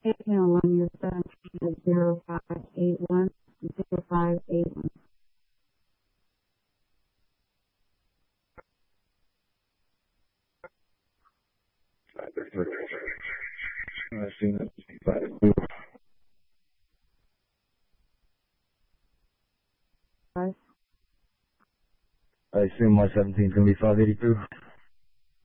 PayPal on your 170581 0581. I've seen it. I assume my 17's going to be 582.